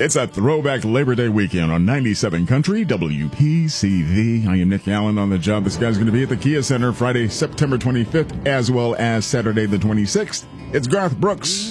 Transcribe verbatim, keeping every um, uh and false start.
It's a throwback Labor Day weekend on ninety-seven Country W P C V. I am Nick Allen on the job. This guy's going to be at the Kia Center Friday, September twenty-fifth, as well as Saturday the twenty-sixth. It's Garth Brooks